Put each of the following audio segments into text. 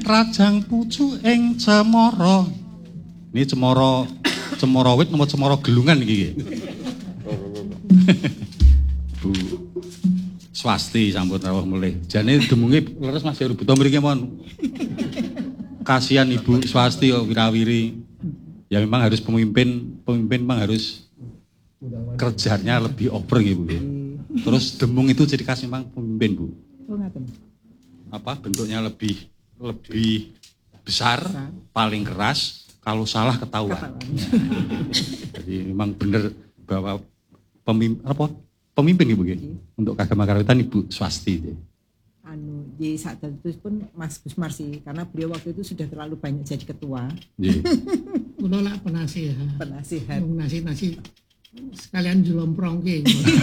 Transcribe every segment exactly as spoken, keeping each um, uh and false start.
rajang pucuk ing cemara. Ini cemara cemara wit napa cemara gelungan iki. Bu Swasti sampun rawuh melih. Jane demunge leres Mas Heru Buto mriki mon. Kasihan Ibu Swasti kok wirawiri. Ya memang harus pemimpin, pemimpin memang harus kerjanya lebih over gitu Bu. Terus demung itu jadi kasih memang pemimpin Bu. Oh ngaten. Apa bentuknya lebih lebih besar, besar. Paling keras, kalau salah ketahuan. ketahuan. Jadi memang benar bahwa pemimpin apa pemimpin Ibu gitu. Untuk keagamaan karawitan Ibu Swasti. Gitu. Anu, di saat itu pun Mas Gusmar sih, karena beliau waktu itu sudah terlalu banyak jadi ketua. Iya. Menolak penasihat. Penasihat. Nasi-nasi sekalian jelomprongke.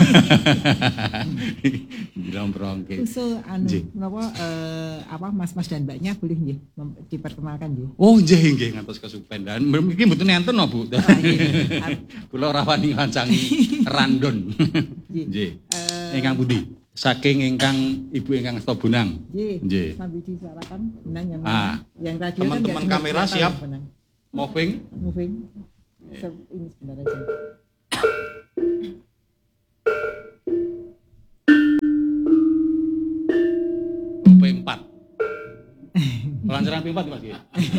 Jelomprongke. Usul anu menapa eh, apa Mas-mas dan Mbaknya boleh nggih diperkenalkan nggih. Oh nggih nggih ngantos kesupen. Dan mriki mboten enten no Bu. Kula rawani ngancangi randon. Nggih. Ingkang pundi? Saking ingkang Ibu ingkang Asta Bonang. Nggih. Sambil disuarakan benang yang ah, yang radio teman-teman kan kamera siap. Moving. Moving. So, ini sebentar aja. P empat. Pelancaran P empat Mas ya.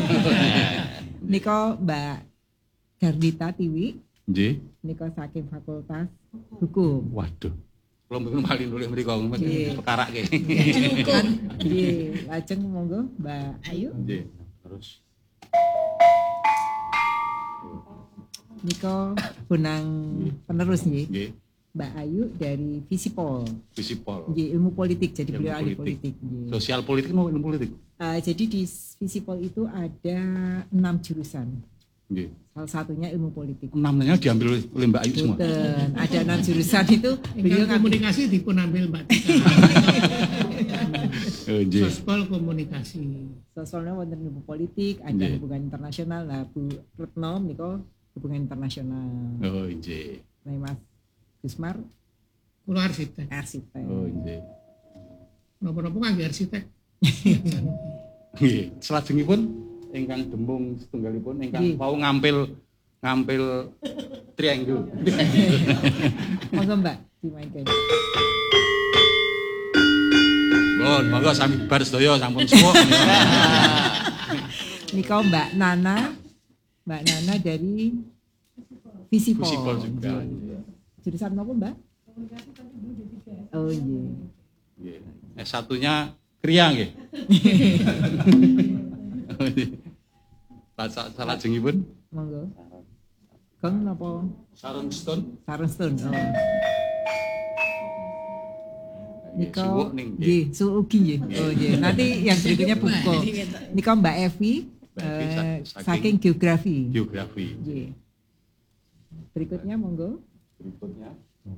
Niko Mbak Gardita Tiwi. Nggih. Niko saking Fakultas Hukum. Waduh. Kula mboten malih nulis mriko Mas pekarake. Nggih, lajeng monggo Mbak Ayu. Nggih. Terus Niko Bonang penerus nggih. Nggih. Mbak Ayu dari Visipol. Visipol. Nggih, ilmu politik. Jadi ilmu beliau ahli politik. politik. Sosial politik mau ilmu politik. Uh, jadi di Visipol itu ada enam jurusan. Nggih. Salah satunya ilmu politik. Enamnya diambil oleh Mbak Ayu semua. Betul. Ada enam jurusan itu beliau komunikasi dipun ambil Mbak Tika. Oh, nggih. Sospol komunikasi. Sospolnya wonten ilmu politik, ada nggih. Hubungan internasional. Lah Bu Retno niko hubungan internasional. Oh nggih. Nah Mas Gusmar kula arsitek. Arsitek. Oh nggih. Napa-napa kangge arsitek. Nggih, salajengipun ingkang dembung setunggalipun ingkang mau ngampil ngampil triangle. Monggo Mbak dimainkan. Bon, monggo sami bar sedaya sampun suwuk. Nika Mbak Nana, Mbak Nana dari Visipol. Visipol juga. Jurusan apa Mbak? Oh iya. Nggih. S satunya kriya nggih. Salah jengipun. Monggo. Kang napa? Sarung Stone. Sarung Stone. Oh. Nika nggih, Suugi nggih. Oh nggih. Nanti yang berikutnya buku. Nika Mbak Evi eh, saking geografi. Geografi. Nggih. Berikutnya monggo. Berikutnya.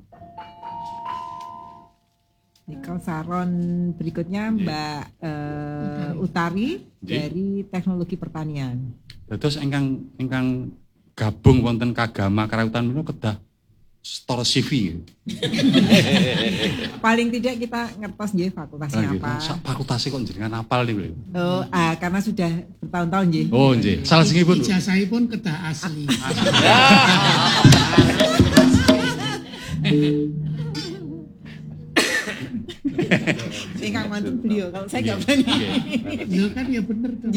Nika saron berikutnya Mbak uh, Utari dari Teknologi Pertanian. Terus ingkang ingkang gabung wonten Kagama Karawitan menika kedah store C V. Paling tidak kita ngertos nggih fakultasnya apa. Fakultasnya kok jenengan apal niku. Oh, ah, karena sudah bertahun-tahun nggih. Oh, nggih. Salajengipun ijazahipun kedah asli. Ingkang mantu beliau, kalau saya nggak berani. Ya kan ya bener tuh.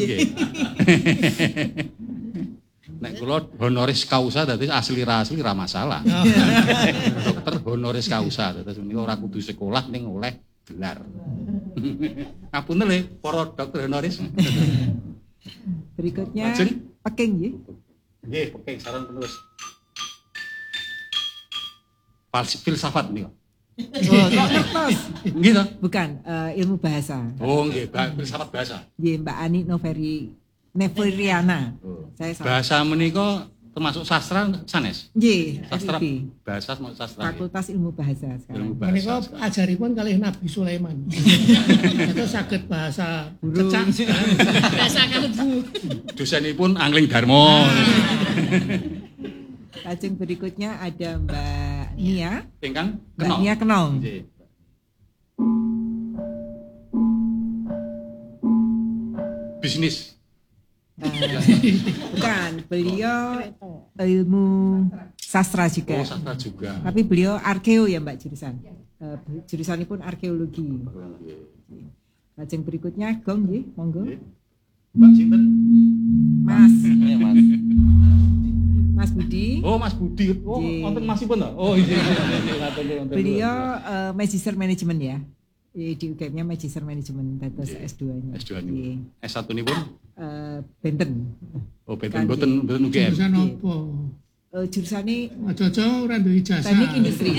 Nek kula honoris causa dadi asli ra asli ra masalah. Dokter honoris causa dadi menika ora kudu sekolah ning oleh gelar. Ngapunten lho para dokter honoris. Berikutnya Peking nggih. Nggih, Peking saran penulis. Filsafat niku. Oh, kok ngertos? Nggih to? Bukan, uh, ilmu bahasa. Oh, nggih, filsafat bahasa. Nggih, Mbak Ani Noveri Neveriana. Oh. Saya salah. Bahasa menika termasuk sastra sanes? Nggih, sastra F I B. Bahasa termasuk sastra. Fakultas Ilmu Bahasa sekarang. Menika ajaripun kalih Nabi Sulaiman. Itu saged bahasa cecak. Bahasa kalbu. Dosenipun Angling Darmo. Lajeng berikutnya ada Mbak Nia. Ingkang Mbak Nia Kenong. bisnis. Eh, bukan, beliau ilmu sastra juga. Oh, sastra juga. Tapi beliau arkeo ya Mbak jurusan. Eh, jurusannya pun arkeologi. Lajeng berikutnya Gong nggih, monggo. Mbak sinten? Mas, Eh, Mas. Mas Budi. Oh, Mas Budi. Oh, Nggih. wonten masipun to? Oh, iya. Ngaten wonten. Beliau eh, magister manajemen ya. Eh, Di U G M-nya magister manajemen dados S dua-nya. S dua Nggih. niku. S satu nipun? Eh, Benten. Oh, beten Kan, boten boten U G M. Jurusan apa? Eh, jurusannya Aja-aja ora duwe ijazah. teknik industri.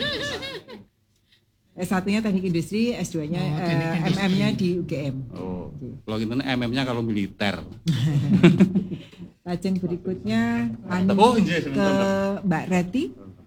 S satunya teknik industri, S dua-nya Oh, teknik eh, industri. M M-nya di U G M. Oh. Kalau gitu M M-nya kalau militer. Lajeng berikutnya anu Oh, iya, ke sebentar. Mbak Reti.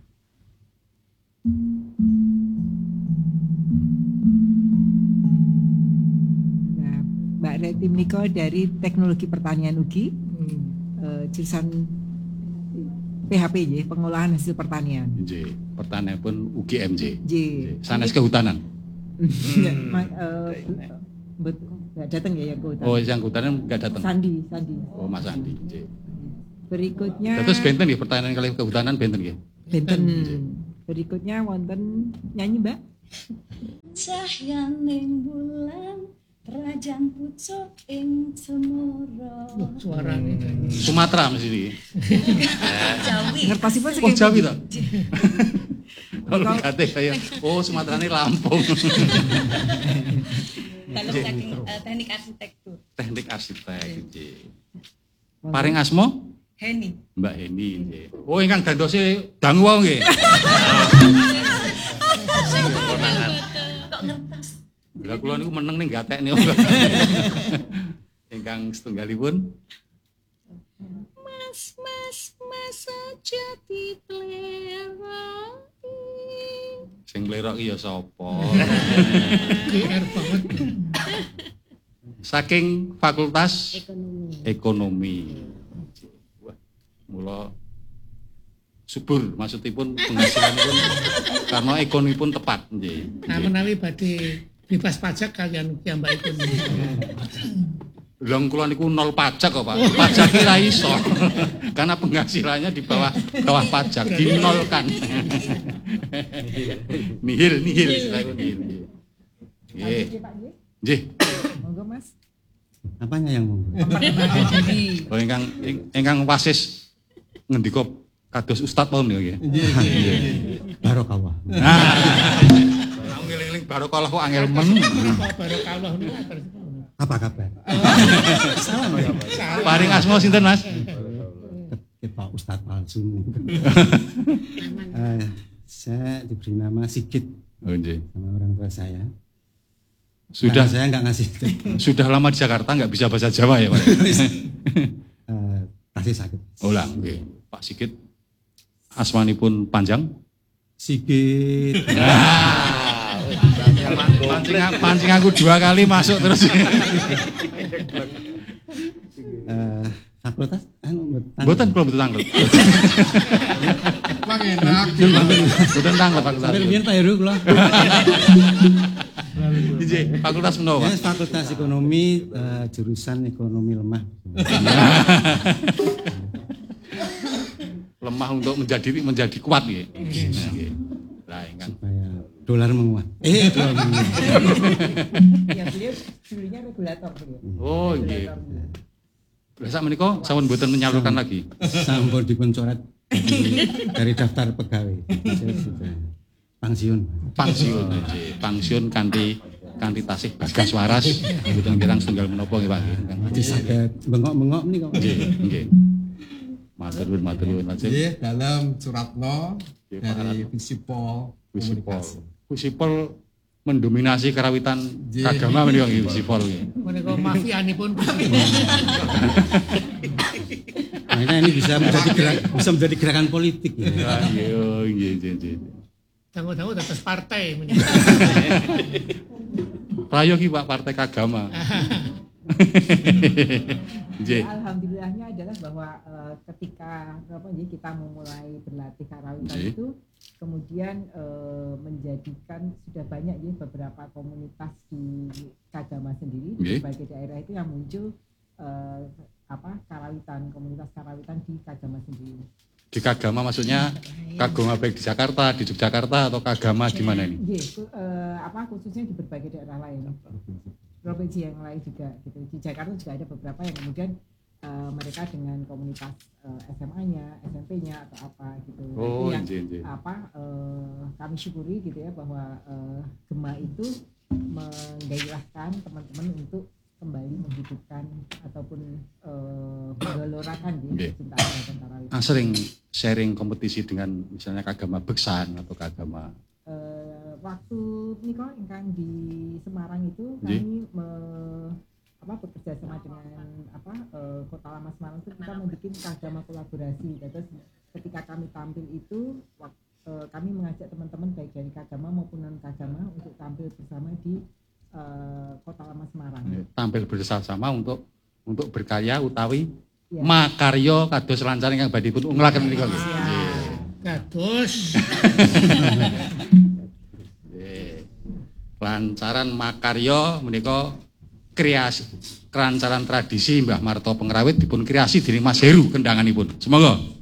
Nah, Mbak Reti menika dari Teknologi Pertanian U G I, Hmm. eh, jurusan P H P J, pengolahan hasil pertanian. Nggih, pertanian pun U G M J. J. Sanes kehutanan. Ya, ma- eh, bet- nggak datang ya yang ke hutan. Oh, yang kehutanan enggak datang. Sandi, Sandi. Oh, Mas Andi. Nggih. Berikutnya Terus benten nggih pertanian kali kehutanan benten nggih. Benten. Berikutnya wonten nyanyi Mbak. Cahyaning bulan kerajaan pucuk ing cemara. Wah, suarane nyanyi. Sumatera mesti iki. Jawi. Ngertosipun Oh, saking Jawi pundi? to? Kalau kate saya, oh Sumatera ini Lampung. Dalam saking eh, teknik arsitektur. Teknik arsitek nggih. Paring asmo Heni. Mbak Heni nggih. Oh, ingkang gandose dangu wae nggih. Kok ngertos? Lah kula niku meneng ning gatekne. Ingkang setunggalipun Mas, mas, mas aja diteleroi. sing mlerok iki ya sapa? G R banget. Saking Fakultas Ekonomi. Ekonomi. Wah, mula subur maksudipun penghasilanipun karena ekonomipun tepat nggih. Nah, menawi badhe bebas pajak kalian piyambakipun. Lah kula niku nol pajak kok, Pak. Pajak ora iso. Karena penghasilannya di bawah bawah pajak dinolkan. nihil nihil saya nihil. Nggih. Nggih. Monggo Mas. Apanya yang mau? Memperkenalkan diri. Oh ingkang ing- ingkang wasis ngendika kados Ustaz pun nggih. Barokawah. Nah, ngeling-eling barokah kok angel men. Baru kalau niku akan Apa kabar? Paring asma sinten, Mas? Kita Ustadz palsu. Eh, saya diberi nama Sigit Oh, nggih. sama orang tua saya. Sudah Karena saya nggak ngasih. sudah lama di Jakarta nggak bisa bahasa Jawa ya, Pak? Eh, Kasih sakit. Oh lah, nggih. Pak Sigit asmanipun panjang? Sigit. Pancing, pancing aku dua kali masuk terus. Eh, fakultas? Anu, Mboten kula mboten tanglet. Bang enak. Mboten tanglet fakultas. Sampai biar Pak Heru kula. Nggih, fakultas menapa, Ya, Pak? fakultas ekonomi, eh, jurusan ekonomi lemah. Lemah untuk menjadi menjadi kuat nggih. Nah, nggih. Lah ingkang Supaya dolar menguat. Eh, dolar menguat. Ya beliau dulunya regulator beliau. Oh, nggih. Lah sak menika sampun mboten menyalurkan lagi. Sampun dipun coret dari, dari daftar pegawai. Saya sudah pensiun. Pensiun nggih. Pensiun kanthi kanthi tasih Bagas Waras. Mboten kirang setunggal menapa nggih, Pak. Ingkang. Jadi saged bengok-bengok nih kok. Nggih, nggih. Matur nuwun, matur nuwun lajeng. Nggih, dalam Suratno Nggih, Pak dari Visipol Wisipol. Komunikasi. Wisipol mendominasi karawitan Nggih. agama menika nggih Wisipol nggih. menika mafianipun Makanya ini bisa menjadi gerak, bisa menjadi gerakan politik. Ya. Ah, nggih, oh, nggih, nggih, nggih. tanggung-tanggung atas partai. Prayogi Pak Partai Kagama. Nggih. Alhamdulillahnya adalah bahwa eh, ketika apa ya, kita memulai berlatih karawitan Nggih. itu kemudian eh, menjadikan sudah banyak ya beberapa komunitas di Kagama sendiri di Nggih. berbagai daerah itu yang muncul eh, apa karawitan, komunitas karawitan di Kagama sendiri. Di Kagama maksudnya Kagama baik di Jakarta, di Yogyakarta atau Kagama di mana ini? Iya, itu, eh, apa khususnya di berbagai daerah lain, provinsi yang lain juga gitu. Di Jakarta juga ada beberapa yang kemudian eh, mereka dengan komunitas eh, S M A-nya, S M P-nya atau apa gitu. Oh, Itu yang inji, inji. apa eh, kami syukuri gitu ya bahwa eh, Gema itu menggairahkan teman-teman untuk kembali menghidupkan ataupun eh, menggelorakan gitu, Nggih. kecintaan dan tarawih. Ah, sering sharing kompetisi dengan misalnya Kagama Beksan atau Kagama Eh, waktu niko ingkang di Semarang itu Nggih. kami me- apa bekerja sama dengan apa eh, Kota Lama Semarang itu kita membuat Kagama kolaborasi. Terus ketika kami tampil itu wak- eh, kami mengajak teman-teman baik dari Kagama maupun non Kagama untuk tampil bersama di eh, Kota Lama Semarang. tampil bersama untuk untuk berkarya utawi Ya. makaryo kados lancar ingkang badhe pun unglaken menika nggih. Kados Nggih. Lancaran makaryo menika kreasi kerancaran tradisi Mbah Marto Pengrawit dipun kreasi dening Mas Heru kendanganipun. Semoga